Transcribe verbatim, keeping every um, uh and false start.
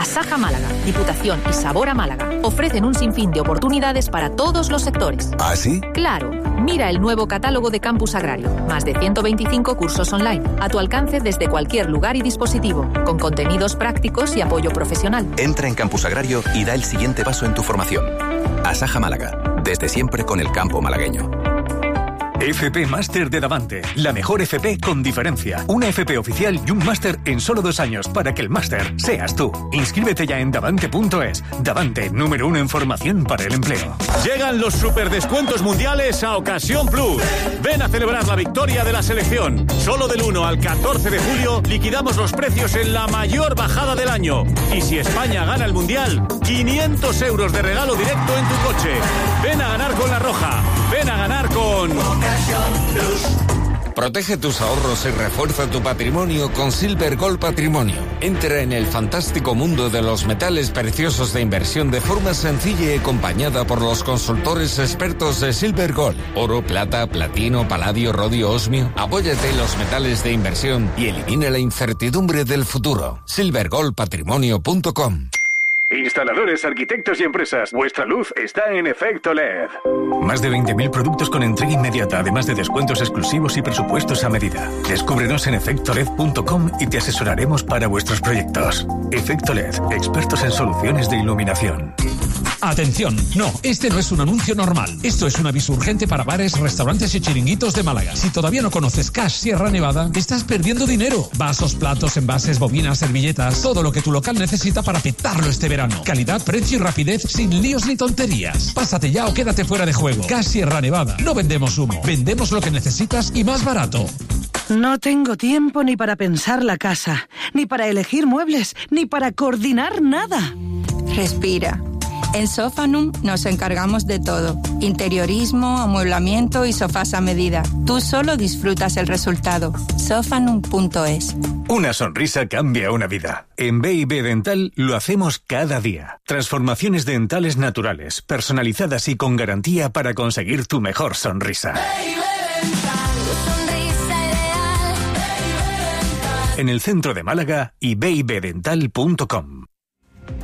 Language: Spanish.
Asaja Málaga, Diputación y Sabora Málaga ofrecen un sinfín de oportunidades para todos los sectores. ¿Ah, sí? Claro. Mira el nuevo catálogo de Campus Agrario. Más de ciento veinticinco cursos online, a tu alcance desde cualquier lugar y dispositivo, con contenidos prácticos y apoyo profesional. Entra en Campus Agrario y da el siguiente paso en tu formación. Asaja Málaga, desde siempre con el campo malagueño. F P Máster de Davante, la mejor F P con diferencia. Una F P oficial y un máster en solo dos años para que el máster seas tú. Inscríbete ya en davante punto es. Davante, número uno en formación para el empleo. Llegan los superdescuentos mundiales a Ocasión Plus. Ven a celebrar la victoria de la selección. Solo del uno al catorce de julio liquidamos los precios en la mayor bajada del año. Y si España gana el mundial, quinientos euros de regalo directo en tu coche. Ven a ganar con La Roja. Ven a ganar con... Protege tus ahorros y refuerza tu patrimonio con Silver Gold Patrimonio. Entra en el fantástico mundo de los metales preciosos de inversión de forma sencilla y acompañada por los consultores expertos de Silver Gold. Oro, plata, platino, paladio, rodio, osmio. Apóyate en los metales de inversión y elimina la incertidumbre del futuro. silver gold patrimonio punto com. Instaladores, arquitectos y empresas, vuestra luz está en Efecto L E D. Más de veinte mil productos con entrega inmediata, además de descuentos exclusivos y presupuestos a medida. Descúbrenos en efecto led punto com y te asesoraremos para vuestros proyectos. Efecto L E D, expertos en soluciones de iluminación. Atención, no, este no es un anuncio normal. Esto es un aviso urgente para bares, restaurantes y chiringuitos de Málaga. Si todavía no conoces Cash Sierra Nevada, estás perdiendo dinero. Vasos, platos, envases, bobinas, servilletas, todo lo que tu local necesita para petarlo este verano. Calidad, precio y rapidez sin líos ni tonterías. Pásate ya o quédate fuera de juego. Cash Sierra Nevada. No vendemos humo, vendemos lo que necesitas y más barato. No tengo tiempo ni para pensar la casa, ni para elegir muebles, ni para coordinar nada. Respira. En Sofanum nos encargamos de todo. Interiorismo, amueblamiento y sofás a medida. Tú solo disfrutas el resultado. Sofanum punto es. Una sonrisa cambia una vida. En B y B Dental lo hacemos cada día. Transformaciones dentales naturales, personalizadas y con garantía para conseguir tu mejor sonrisa. En el centro de Málaga y b y b dental punto com.